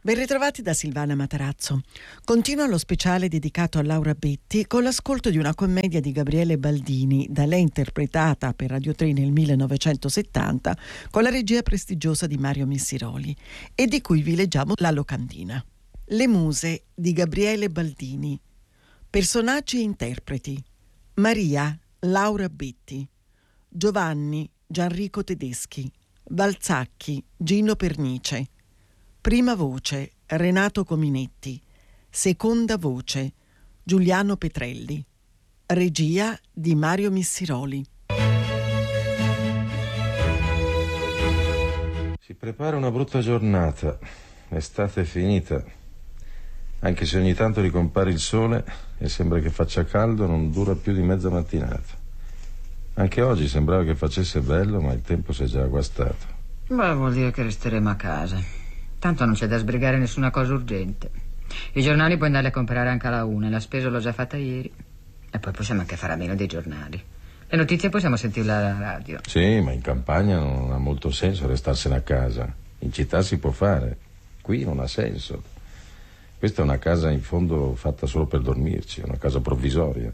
Ben ritrovati da Silvana Matarazzo. Continua lo speciale dedicato a Laura Betti con l'ascolto di una commedia di Gabriele Baldini, da lei interpretata per Radio 3 nel 1970 con la regia prestigiosa di Mario Missiroli e di cui vi leggiamo la locandina. Le muse di Gabriele Baldini. Personaggi e interpreti: Maria, Laura Betti; Giovanni, Gianrico Tedeschi; Valzacchi, Gino Pernice; prima voce, Renato Cominetti; seconda voce, Giuliano Petrelli; regia di Mario Missiroli. Si prepara una brutta giornata, l'estate è finita, anche se ogni tanto ricompare il sole e sembra che faccia caldo, non dura più di mezza mattinata. Anche oggi sembrava che facesse bello, ma il tempo si è già agguastato. Beh, vuol dire che resteremo a casa. Tanto non c'è da sbrigare nessuna cosa urgente. I giornali puoi andarli a comprare anche alla 1, la spesa l'ho già fatta ieri. E poi possiamo anche fare a meno dei giornali. Le notizie possiamo sentirle alla radio. Sì, ma in campagna non ha molto senso restarsene a casa. In città si può fare, qui non ha senso. Questa è una casa in fondo fatta solo per dormirci, è una casa provvisoria.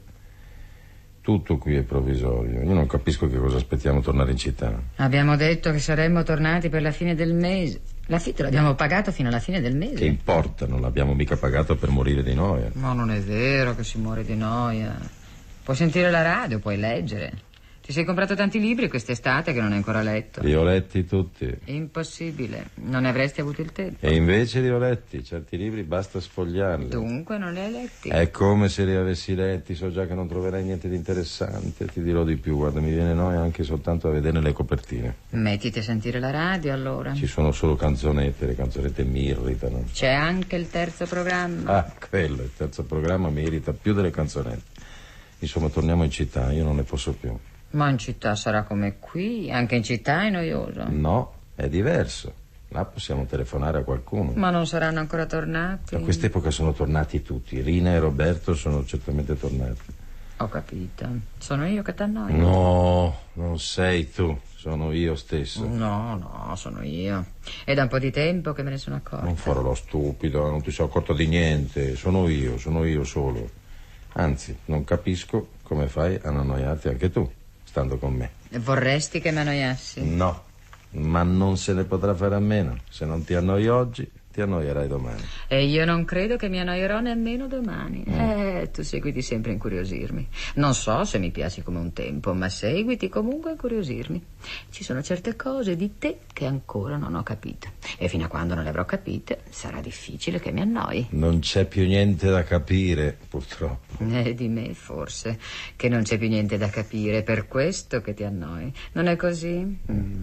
Tutto qui è provvisorio. Io non capisco che cosa aspettiamo tornare in città. Abbiamo detto che saremmo tornati per la fine del mese. L'affitto l'abbiamo pagato fino alla fine del mese. Che importa, non l'abbiamo mica pagato per morire di noia. Ma non è vero che si muore di noia. Puoi sentire la radio, puoi leggere. Ti sei comprato tanti libri quest'estate che non hai ancora letto. Li ho letti tutti. Impossibile, non ne avresti avuto il tempo. E invece li ho letti, certi libri basta sfogliarli. Dunque non li hai letti. È come se li avessi letti, so già che non troverai niente di interessante. Ti dirò di più, guarda, mi viene noia anche soltanto a vedere le copertine. Mettiti a sentire la radio allora. Ci sono solo canzonette, le canzonette mi irritano. C'è anche il terzo programma. Ah, quello, il terzo programma mi irrita più delle canzonette. Insomma, torniamo in città, io non ne posso più. Ma in città sarà come qui, anche in città è noioso. No, è diverso. Là possiamo telefonare a qualcuno. Ma non saranno ancora tornati? A quest'epoca sono tornati tutti. Rina e Roberto sono certamente tornati. Ho capito. Sono io che t'annoio? No, non sei tu, sono io stesso. No, sono io. È da un po' di tempo che me ne sono accorta. Non farò lo stupido, non ti sei accorto di niente. Sono io solo. Anzi, non capisco come fai a non annoiarti anche tu, stando con me. Vorresti che mi annoiassi? No, ma non se ne potrà fare a meno. Se non ti annoi oggi, ti annoierai domani. E io non credo che mi annoierò nemmeno domani. Tu seguiti sempre a incuriosirmi. Non so se mi piaci come un tempo, ma seguiti comunque a incuriosirmi. Ci sono certe cose di te che ancora non ho capito. E fino a quando non le avrò capite, sarà difficile che mi annoi. Non c'è più niente da capire, purtroppo. Di me, forse, che non c'è più niente da capire, per questo che ti annoi. Non è così?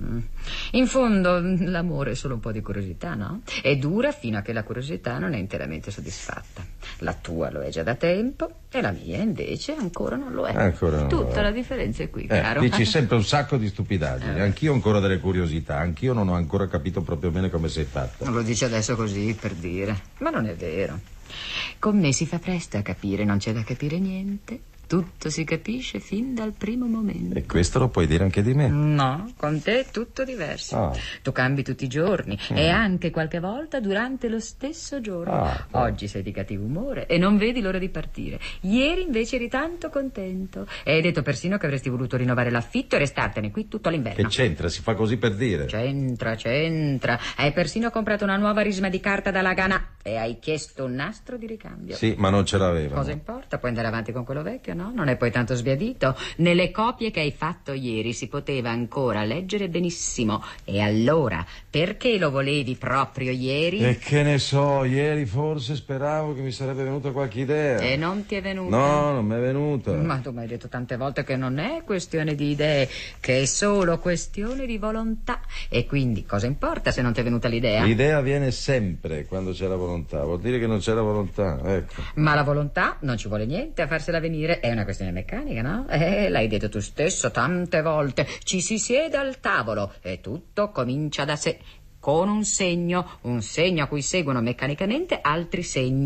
In fondo, l'amore è solo un po' di curiosità, no? E dura fino a che la curiosità non è interamente soddisfatta. La tua lo è già da tempo e la mia, invece, ancora non lo è. Ancora non Tutta lo è. la differenza è qui, caro. Dici sempre un sacco di stupidaggini. Anch'io ho ancora delle curiosità. Anch'io non ho ancora capito proprio bene come sei fatta. Lo dici adesso così, per dire. Ma non è vero. Con me si fa presto a capire, non c'è da capire niente. Tutto si capisce fin dal primo momento. E questo lo puoi dire anche di me. No, con te è tutto diverso. Ah. Tu cambi tutti i giorni e anche qualche volta durante lo stesso giorno. Oggi sei di cattivo umore e non vedi l'ora di partire. Ieri invece eri tanto contento e hai detto persino che avresti voluto rinnovare l'affitto e restartene qui tutto l'inverno. Che c'entra? Si fa così per dire. C'entra. Hai persino comprato una nuova risma di carta dalla Ghana e hai chiesto un nastro di ricambio. Sì, ma non ce l'avevano. Cosa importa? Puoi andare avanti con quello vecchio, no? Non è poi tanto sbiadito. Nelle copie che hai fatto ieri si poteva ancora leggere benissimo. E allora, perché lo volevi proprio ieri? E che ne so, ieri forse speravo che mi sarebbe venuta qualche idea. E non ti è venuta? No, non mi è venuta. Ma tu mi hai detto tante volte che non è questione di idee, che è solo questione di volontà. E quindi cosa importa se non ti è venuta l'idea? L'idea viene sempre quando c'è la volontà. Vuol dire che non c'è la volontà, ecco. Ma la volontà non ci vuole niente a farsela venire. È una questione meccanica, no? L'hai detto tu stesso tante volte. Ci si siede al tavolo e tutto comincia da sé, con un segno a cui seguono meccanicamente altri segni.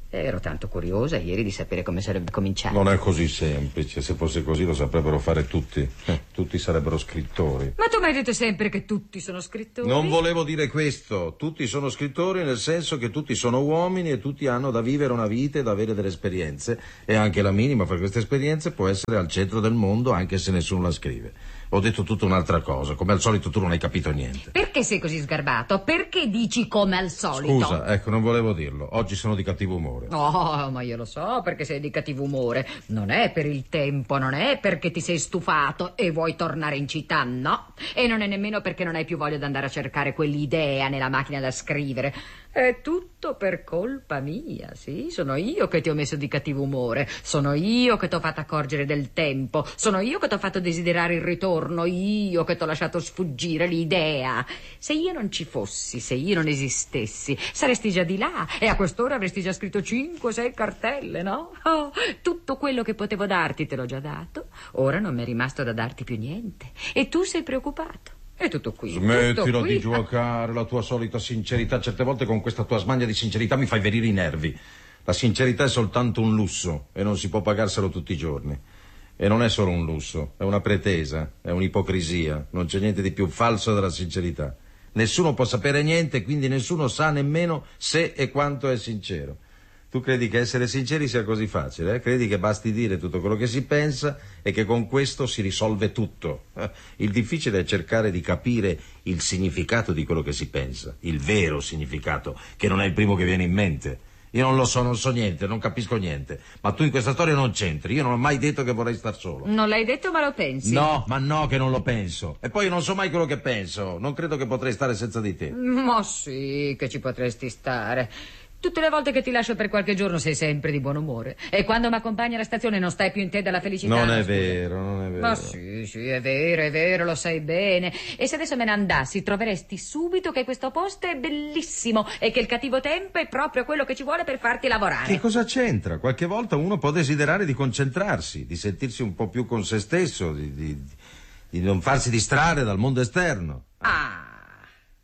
Ero tanto curiosa ieri di sapere come sarebbe cominciato. Non è così semplice. Se fosse così lo saprebbero fare tutti. Tutti sarebbero scrittori. Ma tu mi hai detto sempre che tutti sono scrittori? Non volevo dire questo. Tutti sono scrittori nel senso che tutti sono uomini e tutti hanno da vivere una vita e da avere delle esperienze. E anche la minima fra queste esperienze può essere al centro del mondo anche se nessuno la scrive. Ho detto tutta un'altra cosa. Come al solito tu non hai capito niente. Perché sei così sgarbato? Perché dici come al solito? Scusa, ecco, non volevo dirlo. Oggi sono di cattivo umore. Oh, ma io lo so perché sei di cattivo umore. Non è per il tempo, non è perché ti sei stufato e vuoi tornare in città, no. E non è nemmeno perché non hai più voglia di andare a cercare quell'idea nella macchina da scrivere. È tutto per colpa mia, sì. Sono io che ti ho messo di cattivo umore. Sono io che ti ho fatto accorgere del tempo. Sono io che ti ho fatto desiderare il ritorno. Io che ti ho lasciato sfuggire l'idea. Se io non ci fossi, se io non esistessi, saresti già di là e a quest'ora avresti già scritto 5 o 6 cartelle, no? Oh, tutto quello che potevo darti te l'ho già dato. Ora non mi è rimasto da darti più niente. E tu sei preoccupato. È tutto qui. Smettila tutto qui. di giocare, la tua solita sincerità. Certe volte con questa tua smania di sincerità mi fai venire i nervi. La sincerità è soltanto un lusso e non si può pagarselo tutti i giorni. E non è solo un lusso, è una pretesa, è un'ipocrisia. Non c'è niente di più falso della sincerità. Nessuno può sapere niente, quindi nessuno sa nemmeno se e quanto è sincero. Tu credi che essere sinceri sia così facile, eh? Credi che basti dire tutto quello che si pensa e che con questo si risolve tutto. Il difficile è cercare di capire il significato di quello che si pensa, il vero significato, che non è il primo che viene in mente. Io non lo so, non so niente, non capisco niente. Ma tu in questa storia non c'entri. Io non ho mai detto che vorrei star solo. Non l'hai detto, ma lo pensi? No, ma no che non lo penso. E poi io non so mai quello che penso. Non credo che potrei stare senza di te. Ma sì, che ci potresti stare. Tutte le volte che ti lascio per qualche giorno sei sempre di buon umore. E quando mi accompagni alla stazione non stai più in te dalla felicità. Non è scusa. vero, non è vero. Ma sì, è vero, lo sai bene. E se adesso me ne andassi, troveresti subito che questo posto è bellissimo e che il cattivo tempo è proprio quello che ci vuole per farti lavorare. Che cosa c'entra? Qualche volta uno può desiderare di concentrarsi, di sentirsi un po' più con se stesso, di non farsi distrarre dal mondo esterno. Ah,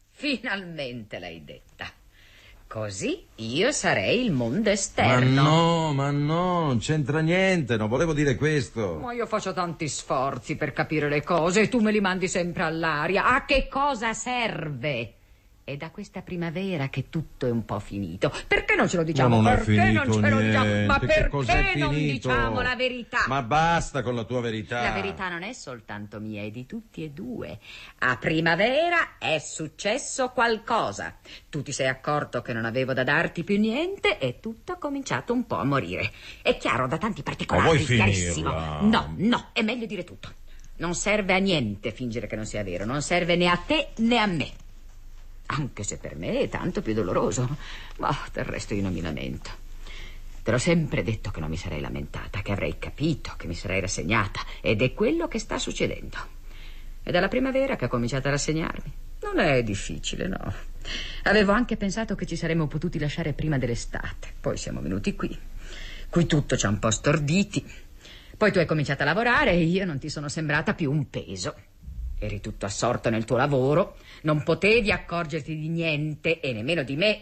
finalmente l'hai detta. Così io sarei il mondo esterno. Ma no, non c'entra niente, non volevo dire questo. Ma io faccio tanti sforzi per capire le cose e tu me li mandi sempre all'aria. A che cosa serve? È da questa primavera che tutto è un po' finito. Perché non ce lo diciamo? Ma non perché è finito non ce lo diciamo? Ma niente. Che cos'è perché non finito? diciamo la verità? Ma basta con la tua verità. La verità non è soltanto mia, è di tutti e due. A primavera è successo qualcosa. Tu ti sei accorto che non avevo da darti più niente e tutto ha cominciato un po' a morire. È chiaro, da tanti particolari. Ma vuoi chiarissimo. finirla? No, è meglio dire tutto. Non serve a niente fingere che non sia vero. Non serve né a te né a me. Anche se per me è tanto più doloroso. Ma del resto io non mi lamento. Te l'ho sempre detto che non mi sarei lamentata, che avrei capito, che mi sarei rassegnata. Ed è quello che sta succedendo. È dalla primavera che ho cominciato a rassegnarmi. Non è difficile, no. Avevo anche pensato che ci saremmo potuti lasciare prima dell'estate. Poi siamo venuti qui. Qui tutto ci ha un po' storditi. Poi tu hai cominciato a lavorare e io non ti sono sembrata più un peso. Eri tutto assorto nel tuo lavoro, non potevi accorgerti di niente e nemmeno di me.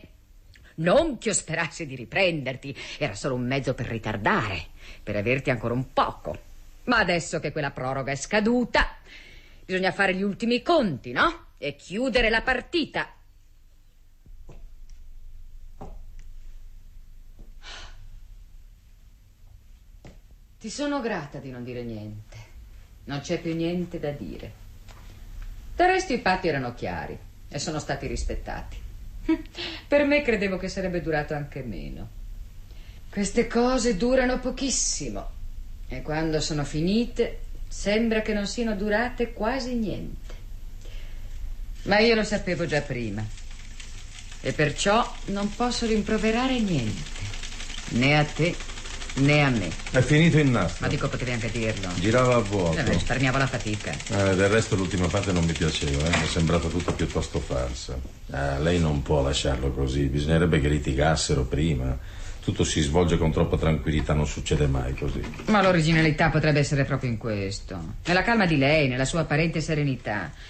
Non che io sperassi di riprenderti, era solo un mezzo per ritardare, per averti ancora un poco. Ma adesso che quella proroga è scaduta, bisogna fare gli ultimi conti, no? E chiudere la partita. Ti sono grata di non dire niente. Non c'è più niente da dire. Del resto i patti erano chiari e sono stati rispettati. Per me credevo che sarebbe durato anche meno. Queste cose durano pochissimo e quando sono finite sembra che non siano durate quasi niente. Ma io lo sapevo già prima e perciò non posso rimproverare niente, né a te né a me. È finito il nastro. Ma dico, potevi anche dirlo. Girava a vuoto. Risparmiavo la fatica. Del resto l'ultima parte non mi piaceva, mi è sembrata tutta piuttosto falsa. Lei non può lasciarlo così, bisognerebbe che litigassero prima. Tutto si svolge con troppa tranquillità, non succede mai così. Ma l'originalità potrebbe essere proprio in questo. Nella calma di lei, nella sua apparente serenità.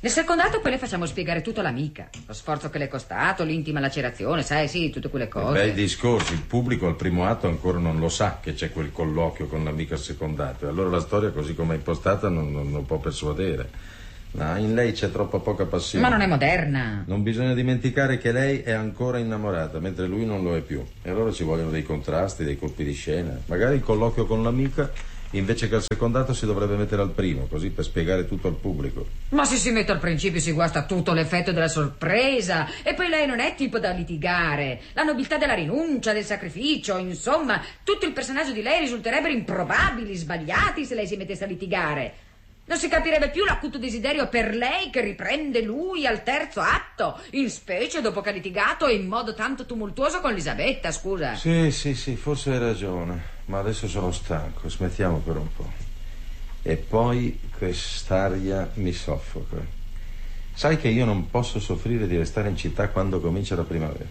Nel secondato poi le facciamo spiegare tutto all'amica. Lo sforzo che le è costato, l'intima lacerazione, sai, sì, tutte quelle cose. Bei discorsi. Il pubblico al primo atto ancora non lo sa che c'è quel colloquio con l'amica al secondato. E allora la storia, così come è impostata, non può persuadere. No, in lei c'è troppa poca passione. Ma non è moderna. Non bisogna dimenticare che lei è ancora innamorata, mentre lui non lo è più. E allora ci vogliono dei contrasti, dei colpi di scena. Magari il colloquio con l'amica, invece che al secondato, si dovrebbe mettere al primo, così per spiegare tutto al pubblico. Ma se si mette al principio si guasta tutto l'effetto della sorpresa. E poi lei non è tipo da litigare. La nobiltà della rinuncia, del sacrificio, insomma, tutto il personaggio di lei risulterebbero improbabili, sbagliati se lei si mettesse a litigare. Non si capirebbe più l'acuto desiderio per lei che riprende lui al terzo atto, in specie dopo che ha litigato in modo tanto tumultuoso con Elisabetta, scusa. Sì, forse hai ragione, ma adesso sono stanco, smettiamo per un po'. E poi quest'aria mi soffoca. Sai che io non posso soffrire di restare in città quando comincia la primavera.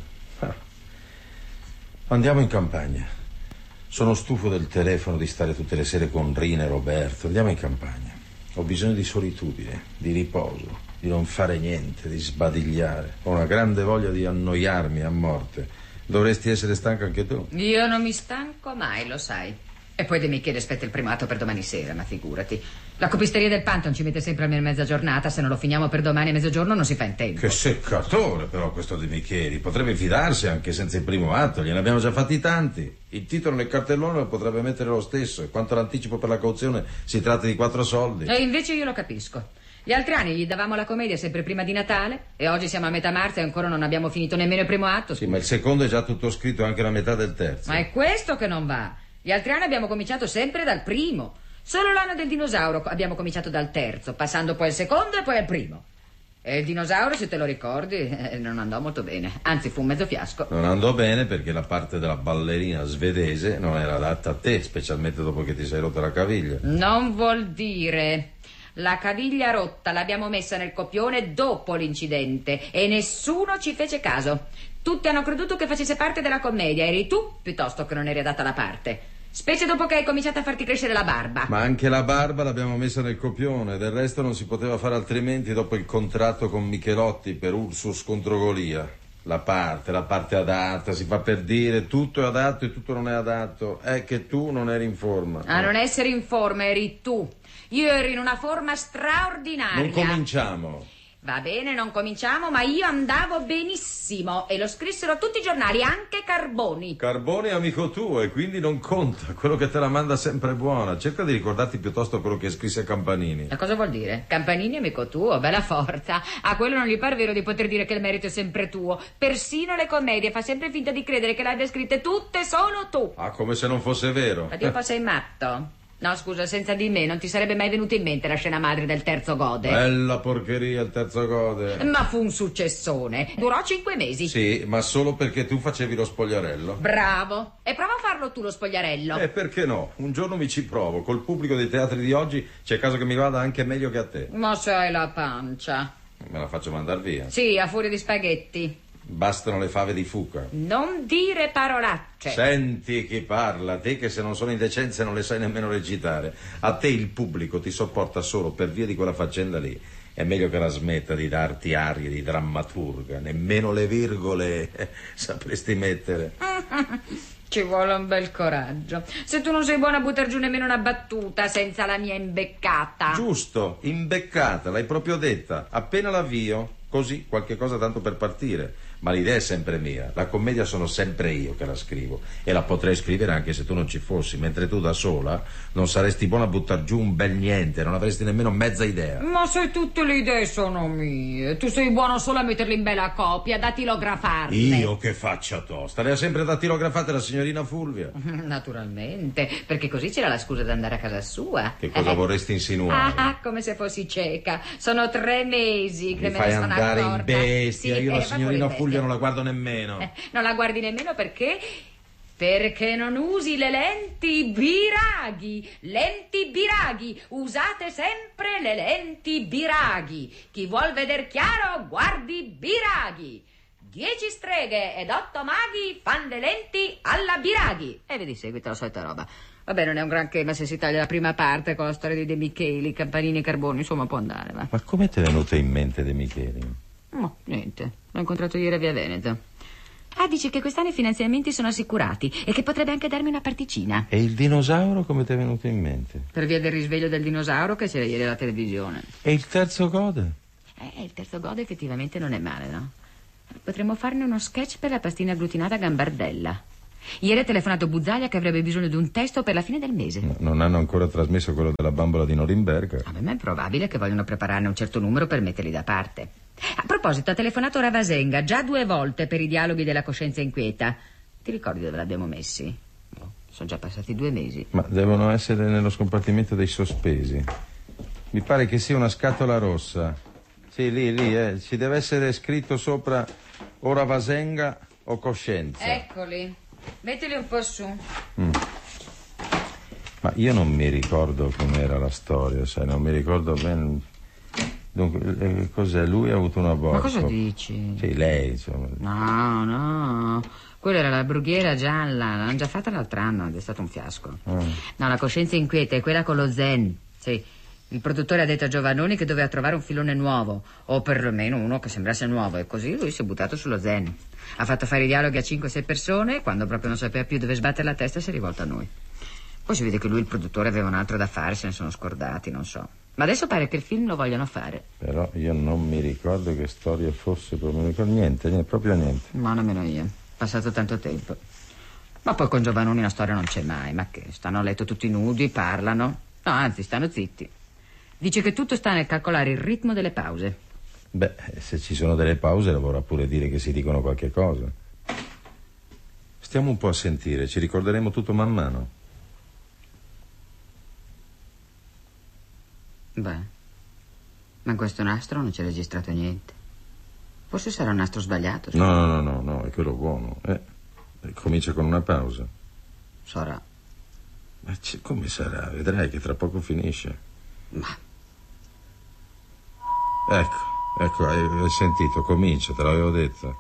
Andiamo in campagna. Sono stufo del telefono, di stare tutte le sere con Rina e Roberto. Andiamo in campagna. Ho bisogno di solitudine, di riposo, di non fare niente, di sbadigliare. Ho una grande voglia di annoiarmi a morte. Dovresti essere stanca anche tu. Io non mi stanco mai, lo sai. E poi De Michele aspetta il primo atto per domani sera, ma figurati. La copisteria del Pantheon ci mette sempre almeno mezza giornata. Se non lo finiamo per domani a mezzogiorno non si fa in tempo. Che seccatore però questo De Micheli. Potrebbe fidarsi anche senza il primo atto. Gliene abbiamo già fatti tanti. Il titolo nel cartellone lo potrebbe mettere lo stesso. E quanto all'anticipo per la cauzione, si tratta di 4 soldi. E invece io lo capisco. Gli altri anni gli davamo la commedia sempre prima di Natale. E oggi siamo a metà marzo e ancora non abbiamo finito nemmeno il primo atto. Sì, ma il secondo è già tutto scritto, anche la metà del terzo. Ma è questo che non va. Gli altri anni abbiamo cominciato sempre dal primo. Solo l'anno del dinosauro abbiamo cominciato dal terzo, passando poi al secondo e poi al primo. E il dinosauro, se te lo ricordi, non andò molto bene. Anzi, fu un mezzo fiasco. Non andò bene perché la parte della ballerina svedese non era adatta a te, specialmente dopo che ti sei rotta la caviglia. Non vuol dire. La caviglia rotta l'abbiamo messa nel copione dopo l'incidente e nessuno ci fece caso. Tutti hanno creduto che facesse parte della commedia. Eri tu piuttosto che non eri adatta alla parte. Specie dopo che hai cominciato a farti crescere la barba. Ma anche la barba l'abbiamo messa nel copione. Del resto non si poteva fare altrimenti dopo il contratto con Michelotti per Ursus contro Golia. La parte adatta, si fa per dire tutto è adatto e tutto non è adatto. È che tu non eri in forma. A non essere in forma eri tu. Io ero in una forma straordinaria. Non cominciamo. Va bene, non cominciamo, ma io andavo benissimo e lo scrissero tutti i giornali, anche Carboni. Carboni è amico tuo e quindi non conta, quello che te la manda sempre è buona. Cerca di ricordarti piuttosto quello che scrisse Campanini. Ma cosa vuol dire? Campanini è amico tuo, bella forza. A quello non gli par vero di poter dire che il merito è sempre tuo. Persino le commedie fa sempre finta di credere che le abbia scritte tutte solo tu. Ah, come se non fosse vero. Ma Dio, sei matto? No, scusa, senza di me non ti sarebbe mai venuta in mente la scena madre del terzo Gode. Bella porcheria il terzo Gode. Ma fu un successone. Durò 5 mesi. Sì, ma solo perché tu facevi lo spogliarello. Bravo. E prova a farlo tu lo spogliarello. Perché no? Un giorno mi ci provo. Col pubblico dei teatri di oggi c'è caso che mi vada anche meglio che a te. Ma sai la pancia. Me la faccio mandar via. Sì, a furia di spaghetti. Bastano le fave di Fuca. Non dire parolacce. Senti chi parla, te che se non sono indecenze non le sai nemmeno recitare. A te il pubblico ti sopporta solo per via di quella faccenda lì. È meglio che la smetta di darti arie di drammaturga. Nemmeno le virgole sapresti mettere. Ci vuole un bel coraggio. Se tu non sei buona a buttar giù nemmeno una battuta senza la mia imbeccata. Giusto, imbeccata, l'hai proprio detta. Appena l'avvio, così qualche cosa tanto per partire. Ma l'idea è sempre mia, la commedia sono sempre io che la scrivo e la potrei scrivere anche se tu non ci fossi, mentre tu da sola non saresti buona a buttar giù un bel niente, non avresti nemmeno mezza idea. Ma se tutte le idee sono mie, tu sei buono solo a metterle in bella copia, dattilografarle. Io che faccia tosta, le ha sempre dattilografate la signorina Fulvia. Naturalmente, perché così c'era la scusa di andare a casa sua. Che cosa vorresti insinuare? Ah, come se fossi cieca. Sono 3 mesi che Mi me fai ne sono andare accorta. in bestia, Sì, io la signorina Fulvia non la guardo nemmeno. Non la guardi nemmeno perché? Perché non usi le lenti biraghi. Lenti biraghi. Usate sempre le lenti biraghi. Chi vuol veder chiaro guardi biraghi. 10 streghe ed 8 maghi fanno le lenti alla biraghi. E vedi, seguita la solita roba. Vabbè, non è un granché, ma se si taglia la prima parte con la storia di De Micheli, Campanini e Carboni, insomma, può andare, va. Ma come ti è venuto in mente De Micheli? No, niente. L'ho incontrato ieri a Via Veneto. Ah, dice che quest'anno i finanziamenti sono assicurati e che potrebbe anche darmi una particina. E il dinosauro come ti è venuto in mente? Per via del risveglio del dinosauro che c'era ieri alla televisione. E il terzo gode? Il terzo gode effettivamente non è male, no? Potremmo farne uno sketch per la pastina agglutinata Gambardella. Ieri ha telefonato Buzzaglia che avrebbe bisogno di un testo per la fine del mese. No, non hanno ancora trasmesso quello della bambola di Norimberga. Ma è probabile che vogliono prepararne un certo numero per metterli da parte. A proposito, ha telefonato Ravasenga già 2 volte per i dialoghi della coscienza inquieta. Ti ricordi dove l'abbiamo messi? No, sono già passati 2 mesi. Ma devono essere nello scompartimento dei sospesi. Mi pare che sia una scatola rossa. Sì, lì, ci deve essere scritto sopra o Ravasenga o coscienza. Eccoli. Mettili un po' su. Ma io non mi ricordo com'era la storia, sai, non mi ricordo bene. Dunque, cos'è? Lui ha avuto un aborto. Ma cosa dici? Sì, lei, insomma. No. Quella era la brughiera gialla, l'hanno già fatta l'altro anno ed è stato un fiasco. No, la coscienza inquieta è quella con lo zen. Sì. Il produttore ha detto a Giovannoni che doveva trovare un filone nuovo, o perlomeno uno che sembrasse nuovo, e così lui si è buttato sullo zen. Ha fatto fare i dialoghi a 5-6 persone e quando proprio non sapeva più dove sbattere la testa si è rivolto a noi. Poi si vede che lui, il produttore, aveva un altro da fare, se ne sono scordati, non so. Ma adesso pare che il film lo vogliono fare. Però io non mi ricordo che storia fosse, non mi ricordo niente, proprio niente. Ma nemmeno io, passato tanto tempo. Ma poi con Giovannoni la storia non c'è mai, ma che, stanno a letto tutti nudi, parlano. No, anzi, stanno zitti. Dice che tutto sta nel calcolare il ritmo delle pause. Beh, se ci sono delle pause vorrà pure dire che si dicono qualche cosa. Stiamo un po' a sentire, ci ricorderemo tutto man mano. Beh, ma in questo nastro non c'è registrato niente. Forse sarà un nastro sbagliato. No, è quello buono. Comincia con una pausa. Sarà. Ma come sarà? Vedrai che tra poco finisce. Ma... Ecco, hai sentito, comincia, te l'avevo detto.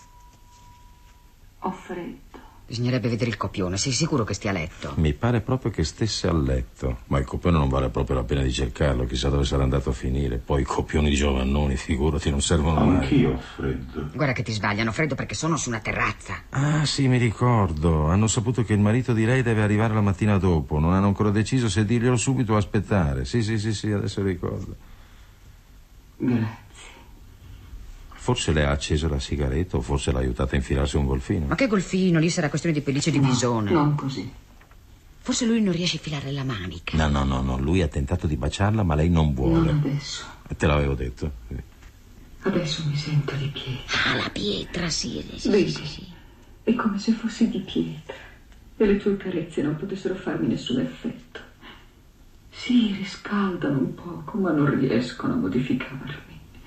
Ho freddo. Bisognerebbe vedere il copione, sei sicuro che stia a letto? Mi pare proprio che stesse a letto, ma il copione non vale proprio la pena di cercarlo, chissà dove sarà andato a finire. Poi i copioni di Giovannoni, figurati, non servono mai. Anch'io ho freddo. Guarda che ti sbagliano, freddo perché sono su una terrazza. Ah, sì, mi ricordo. Hanno saputo che il marito di lei deve arrivare la mattina dopo. Non hanno ancora deciso se dirglielo subito o aspettare. Sì, adesso ricordo. Grazie. Forse le ha acceso la sigaretta o forse l'ha aiutata a infilarsi un golfino. Ma che golfino? Lì sarà questione di pellicce di bisone. Non così. Forse lui non riesce a infilare la manica. No. Lui ha tentato di baciarla, ma lei non vuole. Non adesso. Te l'avevo detto. Sì. Adesso mi sento di pietra. Ah, la pietra, sì. Vedi? È come se fossi di pietra. E le tue carezze non potessero farmi nessun effetto. Sì, riscaldano un poco, ma non riescono a modificarmi.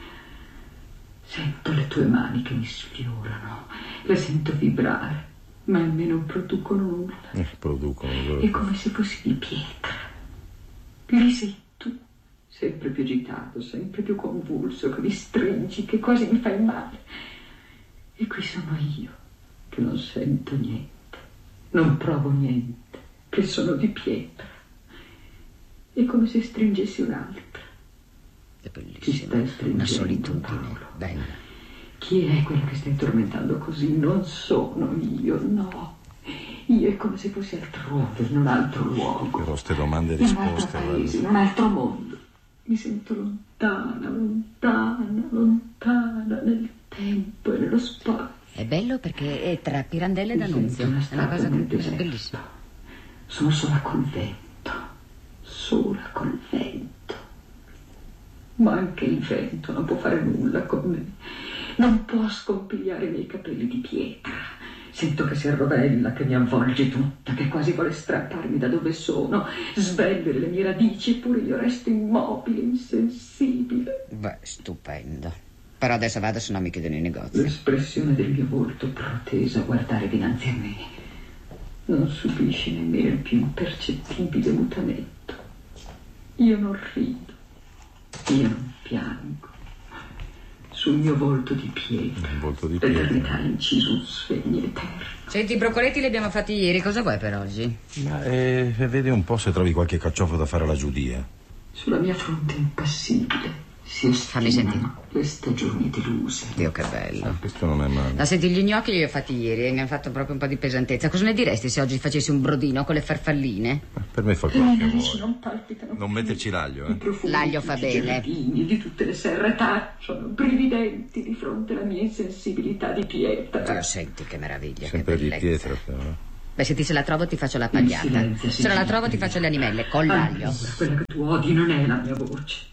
Sento le tue mani che mi sfiorano, le sento vibrare, ma a me non producono nulla. Producono. È come se fossi di pietra. Lì sei tu, sempre più agitato, sempre più convulso, che mi stringi, che quasi mi fai male. E qui sono io, che non sento niente, non provo niente, che sono di pietra. È come se stringessi un'altra. È Ci bellissimo. stai stringendo, Una solitudine, Paolo. bella. Chi è quella che stai tormentando così? Non sono io, no. Io è come se fossi altrove, in un altro luogo. Però ste domande e In un altro risposte, paese, in guarda. un altro mondo. Mi sento lontana nel tempo e nello spazio. È bello perché è tra Pirandello e D'Annunzio. Mi È sento una cosa nel che è deserto. bellissima. Sono sola col vento. Sola col vento. Ma anche il vento non può fare nulla con me. Non può scompigliare i miei capelli di pietra. Sento che si arrovella, che mi avvolge tutta, che quasi vuole strapparmi da dove sono, svelvere le mie radici, eppure io resto immobile, insensibile. Beh, stupendo. Però adesso vado, se no mi chiudono i negozi. L'espressione del mio volto protesa a guardare dinanzi a me non subisce nemmeno il più impercettibile mutamento. Io non rido, io non piango. sul mio volto di pietra. Un volto di pietra. L'eternità ha inciso un segno eterno. Senti, i broccoletti li abbiamo fatti ieri, cosa vuoi per oggi? Ma vedi un po' se trovi qualche carciofo da fare alla giudia. Sulla mia fronte impassibile si Fammi estinguono le stagioni deluse. Dio, che bello. Questo non è male. Ma senti, gli gnocchi li ho fatti ieri e mi hanno fatto proprio un po' di pesantezza. Cosa ne diresti se oggi facessi un brodino con le farfalline? Per me fa Le quello mie che narici vuoi. non palpitano. Non metterci l'aglio, I profumi L'aglio di fa tutti i bene. giardini, di tutte le serre tacciono, brividenti di fronte alla mia insensibilità di pietra. Dio, senti che meraviglia, Sempre che di bellezza. pietra, però. Beh, se se la trovo ti faccio la Il pagliata. silenzio si Se non la sente. trovo ti faccio le animelle, con l'aglio. Allora, quella che tu odi non è la mia voce.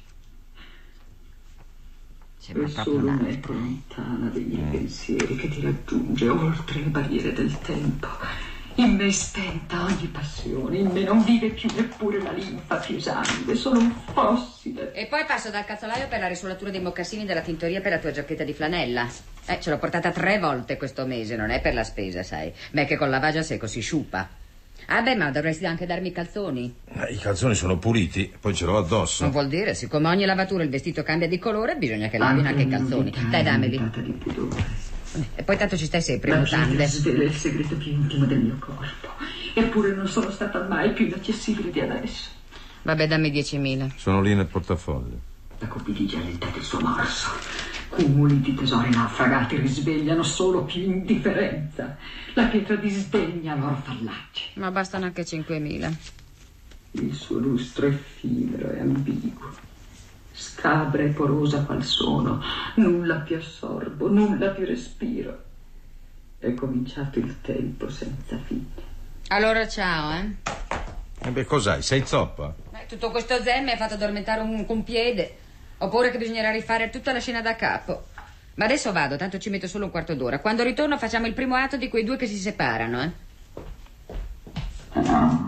Sembra È proprio solo un'altra. un'eco lontana dei miei pensieri che ti raggiunge oltre le barriere del tempo. In me è spenta ogni passione, in me non vive più neppure la linfa più esangue, sono un fossile. E poi passo dal calzolaio per la risolatura dei mocassini della tintoria per la tua giacchetta di flanella. Ce l'ho portata 3 volte questo mese, non è per la spesa, sai. Beh, che col lavaggio a secco si sciupa. Ah beh, ma dovresti anche darmi i calzoni. I calzoni sono puliti, poi ce l'ho addosso. Non vuol dire, siccome ogni lavatura il vestito cambia di colore, bisogna che lavino anche i calzoni. Dai, dammeli. Di pudore. E poi tanto ci stai sempre in La mutande. gente svela il segreto più intimo del mio corpo. Eppure non sono stata mai più inaccessibile di adesso. Vabbè, dammi 10.000. Sono lì nel portafoglio. La cupidigia lenta del suo morso. Cumuli di tesori naufragati risvegliano solo più indifferenza. La pietra disdegna loro fallaci. Ma bastano anche 5.000. Il suo lustro effimero e ambiguo. Scabra e porosa qual sono. Nulla più assorbo, nulla più respiro. È cominciato il tempo senza fine. Allora ciao, Beh, cos'hai? Sei zoppa? Tutto questo zen mi ha fatto addormentare un piede. Oppure che bisognerà rifare tutta la scena da capo. Ma adesso vado, tanto ci metto solo un quarto d'ora. Quando ritorno facciamo il primo atto di quei 2 che si separano, No.